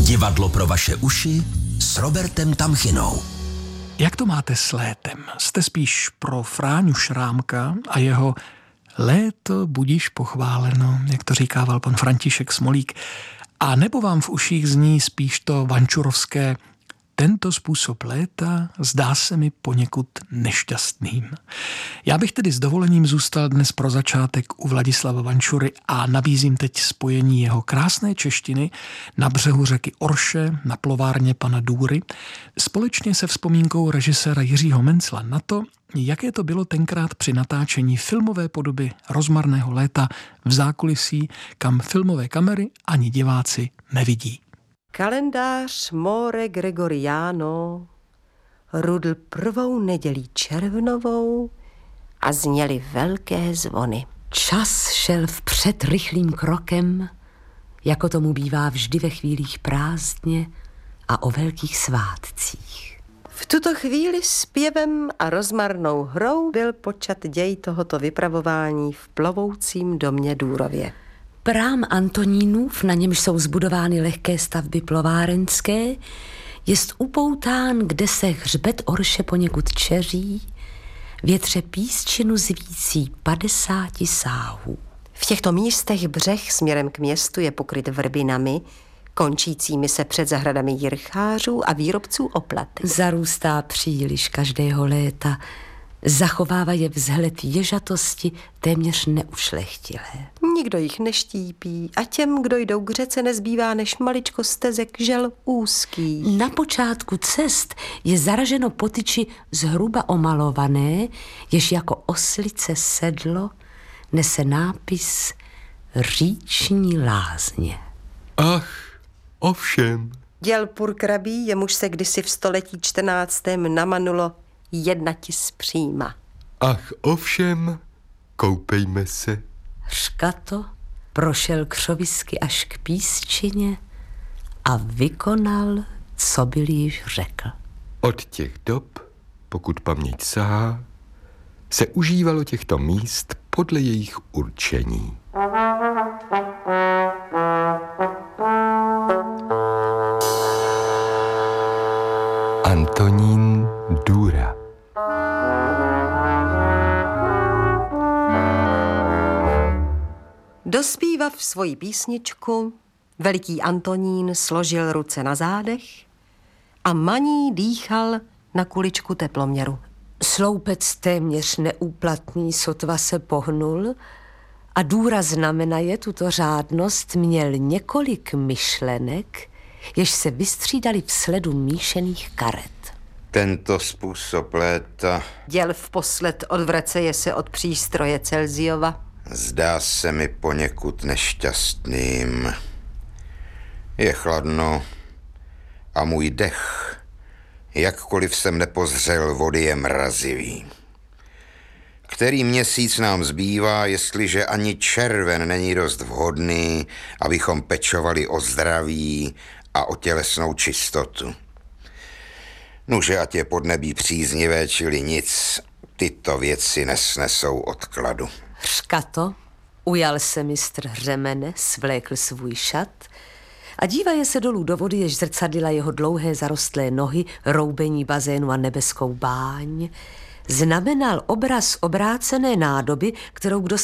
Divadlo pro vaše uši s Robertem Tamchinou. Jak to máte s létem? Jste spíš pro Fráňu Šrámka a jeho léto budíš pochváleno, jak to říkával pan František Smolík, a nebo vám v uších zní spíš to vančurovské tento způsob léta zdá se mi poněkud nešťastným. Já bych tedy s dovolením zůstal dnes pro začátek u Vladislava Vančury a nabízím teď spojení jeho krásné češtiny na břehu řeky Orše na plovárně pana Důry společně se vzpomínkou režiséra Jiřího Mencla na to, jaké to bylo tenkrát při natáčení filmové podoby Rozmarného léta v zákulisí, kam filmové kamery ani diváci nevidí. Kalendář More Gregoriano rudl prvou nedělí červnovou a zněly velké zvony. Čas šel vpřed rychlým krokem, jako tomu bývá vždy ve chvílích prázdně a o velkých svátcích. V tuto chvíli zpěvem a rozmarnou hrou byl počat děj tohoto vypravování v plovoucím domě Důrově. Prám Antonínův, na němž jsou zbudovány lehké stavby plovárenské, jest upoután, kde se hřbet Orše poněkud čeří, větře písčinu zvící 50 sáhů. V těchto místech břeh směrem k městu je pokryt vrbinami, končícími se před zahradami jirchářů a výrobců oplatek. Zarůstá příliš každého léta, zachovává je vzhled ježatosti téměř neušlechtilé. Nikdo jich neštípí a těm, kdo jdou k řece, nezbývá než maličko stezek žel úzkých. Na počátku cest je zaraženo po tyči zhruba omalované, jež jako oslice sedlo nese nápis Říční lázně. Ach, ovšem. Děl purkrabí, jemuž se kdysi v století 14. namanulo jednatis příma. Ach, ovšem, koupejme se. Řkato prošel křovisky až k písčině a vykonal, co byl již řekl. Od těch dob, pokud paměť sahá, se užívalo těchto míst podle jejich určení. Antonín Důra. Dospívav svoji písničku, veliký Antonín složil ruce na zádech a maní dýchal na kuličku teploměru. Sloupec téměř neúplatný sotva se pohnul a Důra znamenaje tuto řádnost měl několik myšlenek, jež se vystřídali v sledu míšených karet. Tento způsob léta Děl vposled odvraceje se od přístroje Celziova. zdá se mi poněkud nešťastným. Je chladno a můj dech, jakkoliv jsem nepozřel vody, je mrazivý. Který měsíc nám zbývá, jestliže ani červen není dost vhodný, abychom pečovali o zdraví a o tělesnou čistotu. Nuže, ať je podnebí příznivé, čili nic, tyto věci nesnesou odkladu. Řkato, ujal se mistr Hřemene, svlékl svůj šat a dívaje se dolů do vody, jež zrcadlila jeho dlouhé zarostlé nohy, roubení bazénu a nebeskou báň, znamenal obraz obrácené nádoby, kterou kdo